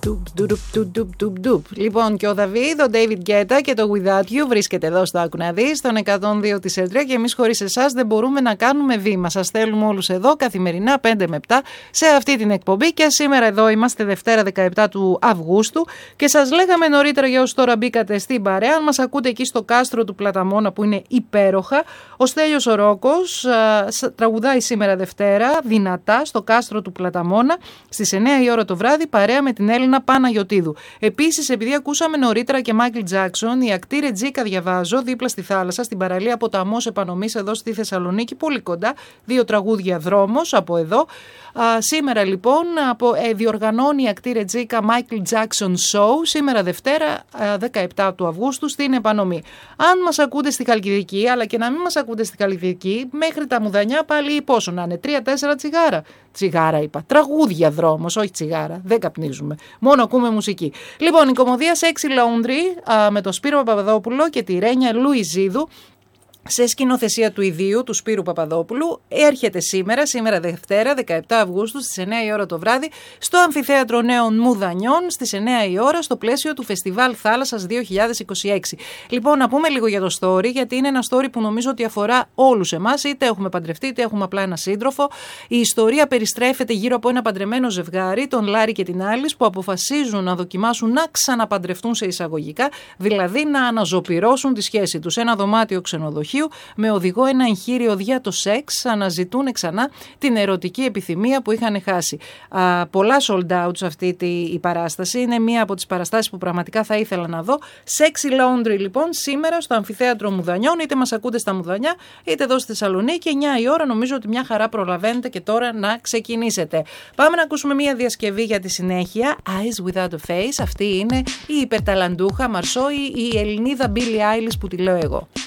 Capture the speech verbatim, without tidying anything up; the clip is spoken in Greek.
Λοιπόν, και ο Δαβίδ, ο David Guetta και το Without You βρίσκεται εδώ στο Άκου να δεις, στον εκατόν δύο της Έντρια, και εμείς χωρίς εσάς δεν μπορούμε να κάνουμε βήμα. Σας θέλουμε όλους εδώ καθημερινά πέντε με επτά σε αυτή την εκπομπή, και σήμερα εδώ είμαστε Δευτέρα δεκαεπτά του Αυγούστου, και σας λέγαμε νωρίτερα, για όσους τώρα μπήκατε στην παρέα, αν μας ακούτε εκεί στο κάστρο του Πλαταμόνα που είναι υπέροχα, ο Στέλιος ο Ρόκος α, τραγουδάει σήμερα Δευτέρα δυνατά στο κάστρο του Πλαταμόνα στις εννιά η ώρα το βράδυ, παρέα με την Έλληνα Παναγιωτίδου. Επίσης, επειδή ακούσαμε νωρίτερα και Μάικλ Τζάκσον, η ακτή Ρετζίκα, διαβάζω, δίπλα στη θάλασσα, στην παραλία Ποταμός Επανομής, εδώ στη Θεσσαλονίκη, πολύ κοντά, δύο τραγούδια δρόμος από εδώ. Α, σήμερα λοιπόν από, ε, διοργανώνει η ακτή Ρετζίκα Michael Jackson Show, σήμερα Δευτέρα α, δεκαεπτά του Αυγούστου στην Επανομή. Αν μας ακούτε στη Χαλκιδική, αλλά και να μην μας ακούτε στη Χαλκιδική, μέχρι τα Μουδανιά πάλι πόσο να είναι, τρία τέσσερα τσιγάρα. Τσιγάρα είπα, τραγούδια δρόμος, όχι τσιγάρα, δεν καπνίζουμε, μόνο ακούμε μουσική. Λοιπόν, η κομμωδία Sexy Laundry α, με τον Σπύρο Παπαδόπουλο και τη Ρένια Λουιζίδου, σε σκηνοθεσία του ιδίου, του Σπύρου Παπαδόπουλου, έρχεται σήμερα, σήμερα Δευτέρα, δεκαεπτά Αυγούστου, στις εννιά η ώρα το βράδυ, στο Αμφιθέατρο Νέων Μουδανιών, στις εννιά η ώρα, στο πλαίσιο του Φεστιβάλ Θάλασσας δύο χιλιάδες είκοσι έξι. Λοιπόν, να πούμε λίγο για το story, γιατί είναι ένα story που νομίζω ότι αφορά όλους εμάς, είτε έχουμε παντρευτεί, είτε έχουμε απλά ένα σύντροφο. Η ιστορία περιστρέφεται γύρω από ένα παντρεμένο ζευγάρι, τον Λάρη και την Άλις, που αποφασίζουν να δοκιμάσουν να ξαναπαντρευτούν σε εισαγωγικά, δηλαδή να αναζωπυρώσουν τη σχέση τους. Ένα δωμάτιο ξενοδοχείο με οδηγό ένα εγχείριο δια το σεξ, αναζητούν ξανά την ερωτική επιθυμία που είχαν χάσει. Α, πολλά sold out σε αυτή τη, η παράσταση. Είναι μία από τις παραστάσεις που πραγματικά θα ήθελα να δω. Sexy Laundry λοιπόν σήμερα στο Αμφιθέατρο Μουδανιών, είτε μας ακούτε στα Μουδανιά είτε εδώ στη Θεσσαλονίκη, εννιά η ώρα. Νομίζω ότι μια χαρά προλαβαίνετε και τώρα να ξεκινήσετε. Πάμε να ακούσουμε μία διασκευή για τη συνέχεια. Eyes Without a Face. Αυτή είναι η υπερταλαντούχα Μαρσό, η Ελληνίδα Billie Eilish που τη λέω εγώ.